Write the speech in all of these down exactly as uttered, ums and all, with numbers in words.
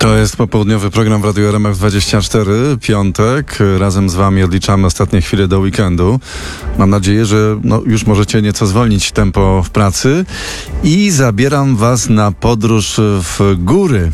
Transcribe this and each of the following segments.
To jest popołudniowy program w Radiu R M F dwadzieścia cztery, piątek. Razem z wami odliczamy ostatnie chwile do weekendu. Mam nadzieję, że no, już możecie nieco zwolnić tempo w pracy i zabieram was na podróż w góry.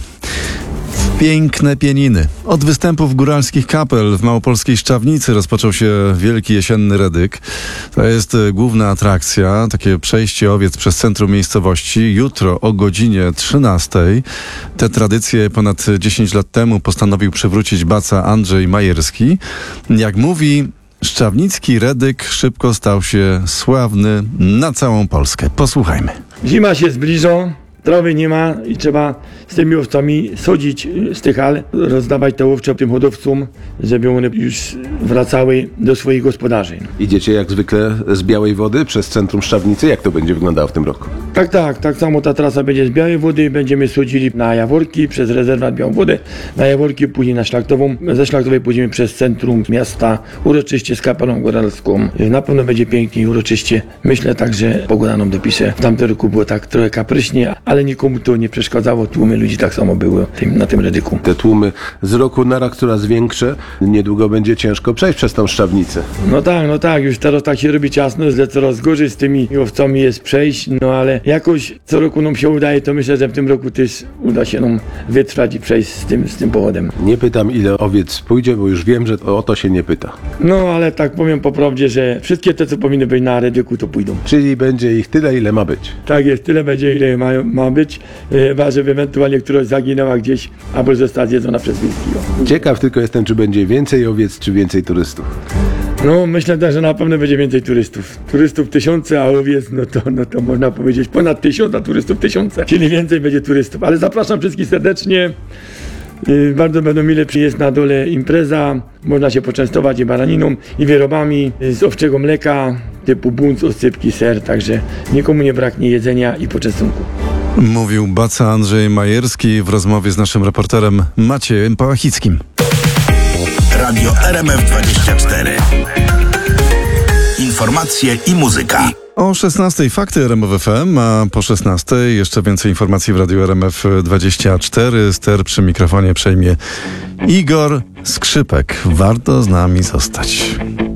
Piękne pieniny. Od występów góralskich kapel w małopolskiej Szczawnicy rozpoczął się wielki jesienny redyk. To jest główna atrakcja, takie przejście owiec przez centrum miejscowości. Jutro o godzinie trzynastej. Te tradycje ponad dziesięć lat temu postanowił przywrócić baca Andrzej Majerski. Jak mówi, szczawnicki redyk szybko stał się sławny na całą Polskę. Posłuchajmy. Zima się zbliża. Trawy nie ma i trzeba z tymi owcami sodzić z tych hal, rozdawać te owcze tym hodowcom, żeby one już wracały do swoich gospodarzy. Idziecie jak zwykle z Białej Wody przez centrum Szczawnicy? Jak to będzie wyglądało w tym roku? Tak, tak, tak samo ta trasa będzie z Białej Wody, będziemy sodzili na Jaworki, przez rezerwat Białą Wodę, na Jaworki, później na Szlachtową, ze Szlachtowej pójdziemy przez centrum miasta, uroczyście z kapelą góralską. Na pewno będzie pięknie i uroczyście. Myślę tak, że pogoda nam dopisze. W tamtym roku było tak trochę kapryśnie, ale nikomu to nie przeszkadzało, tłumy ludzi tak samo były tym, na tym redyku. Te tłumy z roku na rok coraz większe, niedługo będzie ciężko przejść przez tą Szczawnicę. No tak, no tak, już teraz tak się robi ciasno, że coraz gorzej z tymi owcami jest przejść, no ale jakoś co roku nam się udaje, to myślę, że w tym roku też uda się nam wytrwać i przejść z tym, z tym powodem. Nie pytam, ile owiec pójdzie, bo już wiem, że o to się nie pyta. No ale tak powiem po prawdzie, że wszystkie te, co powinny być na redyku, to pójdą. Czyli będzie ich tyle, ile ma być. Tak jest, tyle będzie, ile ma, ma być, chyba żeby ewentualnie któraś zaginęła gdzieś, albo została zjedzona przez wilki. Ciekaw tylko jestem, czy będzie więcej owiec, czy więcej turystów. No myślę też, że na pewno będzie więcej turystów. Turystów tysiące, a owiec, no to, no to można powiedzieć ponad tysiąc, a turystów tysiące. Czyli więcej będzie turystów. Ale zapraszam wszystkich serdecznie. Yy, bardzo będą mile przyjeść na dole impreza. Można się poczęstować i baraniną, i wyrobami z owczego mleka, typu bunt, oscypki, ser. Także nikomu nie braknie jedzenia i poczęstunku. Mówił baca Andrzej Majerski w rozmowie z naszym reporterem Maciejem Pałachickim. Radio R M F dwadzieścia cztery. Informacje i muzyka. O szesnastej fakty R M F F M, a po szesnastej jeszcze więcej informacji w Radiu R M F dwadzieścia cztery. Ster przy mikrofonie przejmie Igor Skrzypek. Warto z nami zostać.